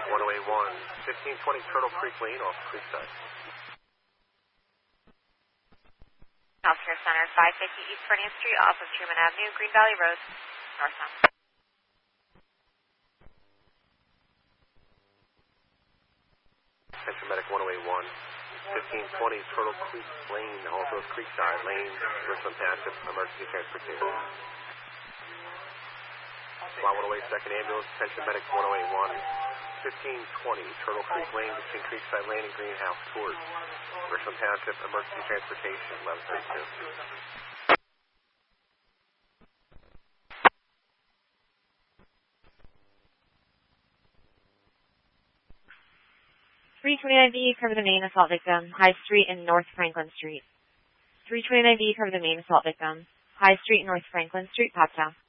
1081, 1520 Turtle Creek Lane off Creekside. Healthcare Center, 550 East Vernon Street off of Truman Avenue, Green Valley Road, northbound. Attention Medic 1081, 1520 Turtle Creek Lane, also Creekside Lane, Richland Township, emergency transportation. Fly 108 second ambulance, attention Medic 1081, 1520 Turtle Creek Lane between Creekside Lane and Greenhouse towards Richland Township, emergency transportation, 1132. 329B, cover the main assault victim, High Street and North Franklin Street. 329B, cover the main assault victim, High Street and North Franklin Street, Poptown.